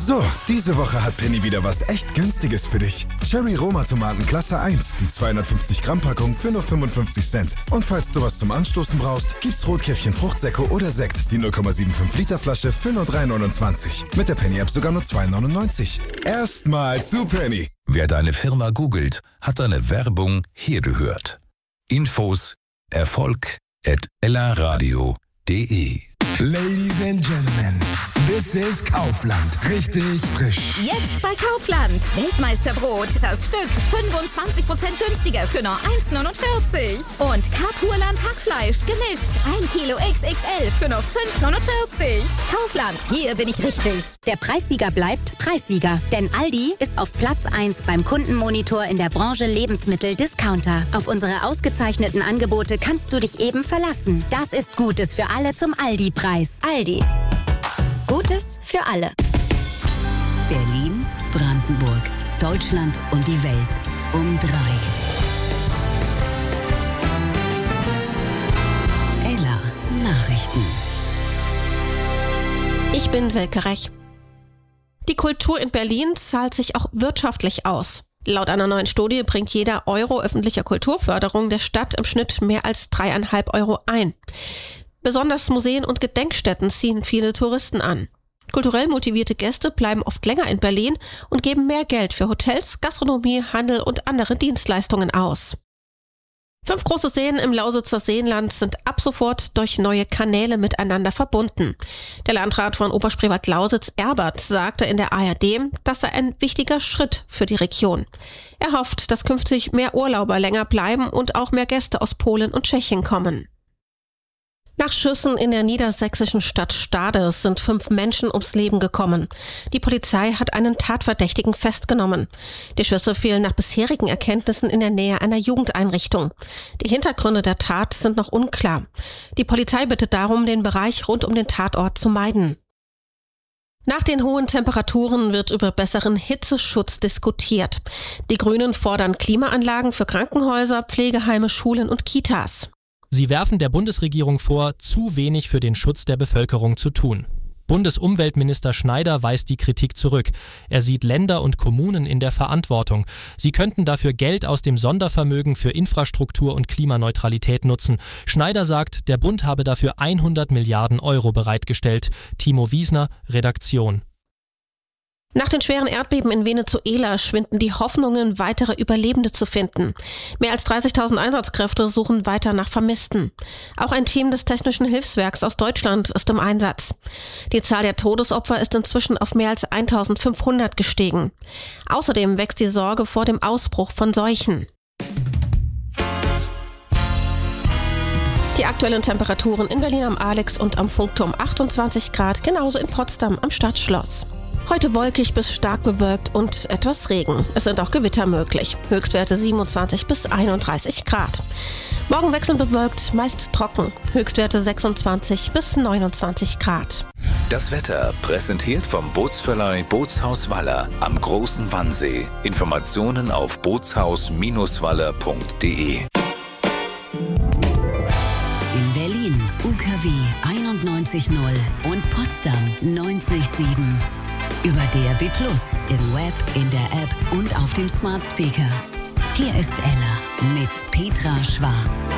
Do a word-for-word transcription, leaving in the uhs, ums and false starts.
So, diese Woche hat Penny wieder was echt Günstiges für dich. Cherry Roma Tomaten Klasse eins, die zweihundertfünfzig Gramm Packung für nur fünfundfünfzig Cent. Und falls du was zum Anstoßen brauchst, gibt's Rotkäppchen Fruchtsäcke oder Sekt, die null Komma fünfundsiebzig Liter Flasche für nur drei neunundzwanzig. Mit der Penny-App sogar nur zwei neunundneunzig. Erstmal zu Penny. Wer deine Firma googelt, hat deine Werbung hier gehört. Infos Erfolg at ellaradio punkt de. Ladies and Gentlemen, this is Kaufland. Richtig frisch. Jetzt bei Kaufland. Weltmeisterbrot. Das Stück fünfundzwanzig Prozent günstiger für nur eins neunundvierzig. Und Karpurland Hackfleisch gemischt. ein Kilo X X L für nur fünf neunundvierzig. Kaufland, hier bin ich richtig. Der Preissieger bleibt Preissieger. Denn Aldi ist auf Platz eins beim Kundenmonitor in der Branche Lebensmittel-Discounter. Auf unsere ausgezeichneten Angebote kannst du dich eben verlassen. Das ist Gutes für alle zum Aldi-Preis. Aldi. Gutes für alle. Berlin, Brandenburg, Deutschland und die Welt um drei. Ella Nachrichten. Ich bin Silke Rech. Die Kultur in Berlin zahlt sich auch wirtschaftlich aus. Laut einer neuen Studie bringt jeder Euro öffentlicher Kulturförderung der Stadt im Schnitt mehr als dreieinhalb Euro ein. Besonders Museen und Gedenkstätten ziehen viele Touristen an. Kulturell motivierte Gäste bleiben oft länger in Berlin und geben mehr Geld für Hotels, Gastronomie, Handel und andere Dienstleistungen aus. Fünf große Seen im Lausitzer Seenland sind ab sofort durch neue Kanäle miteinander verbunden. Der Landrat von Oberspreewald-Lausitz, Erbert, sagte in der A R D, das sei ein wichtiger Schritt für die Region. Er hofft, dass künftig mehr Urlauber länger bleiben und auch mehr Gäste aus Polen und Tschechien kommen. Nach Schüssen in der niedersächsischen Stadt Stade sind fünf Menschen ums Leben gekommen. Die Polizei hat einen Tatverdächtigen festgenommen. Die Schüsse fielen nach bisherigen Erkenntnissen in der Nähe einer Jugendeinrichtung. Die Hintergründe der Tat sind noch unklar. Die Polizei bittet darum, den Bereich rund um den Tatort zu meiden. Nach den hohen Temperaturen wird über besseren Hitzeschutz diskutiert. Die Grünen fordern Klimaanlagen für Krankenhäuser, Pflegeheime, Schulen und Kitas. Sie werfen der Bundesregierung vor, zu wenig für den Schutz der Bevölkerung zu tun. Bundesumweltminister Schneider weist die Kritik zurück. Er sieht Länder und Kommunen in der Verantwortung. Sie könnten dafür Geld aus dem Sondervermögen für Infrastruktur und Klimaneutralität nutzen. Schneider sagt, der Bund habe dafür hundert Milliarden Euro bereitgestellt. Timo Wiesner, Redaktion. Nach den schweren Erdbeben in Venezuela schwinden die Hoffnungen, weitere Überlebende zu finden. Mehr als dreißigtausend Einsatzkräfte suchen weiter nach Vermissten. Auch ein Team des Technischen Hilfswerks aus Deutschland ist im Einsatz. Die Zahl der Todesopfer ist inzwischen auf mehr als eintausendfünfhundert gestiegen. Außerdem wächst die Sorge vor dem Ausbruch von Seuchen. Die aktuellen Temperaturen in Berlin am Alex und am Funkturm achtundzwanzig Grad, genauso in Potsdam am Stadtschloss. Heute wolkig bis stark bewölkt und etwas Regen. Es sind auch Gewitter möglich. Höchstwerte siebenundzwanzig bis einunddreißig Grad. Morgen wechselnd bewölkt, meist trocken. Höchstwerte sechsundzwanzig bis neunundzwanzig Grad. Das Wetter präsentiert vom Bootsverleih Bootshaus Waller am Großen Wannsee. Informationen auf bootshaus Waller punkt de. In Berlin U K W einundneunzig null und Potsdam neunzig Komma sieben. Über D A B plus, im Web, in der App und auf dem Smart Speaker. Hier ist Ella mit Petra Schwarz.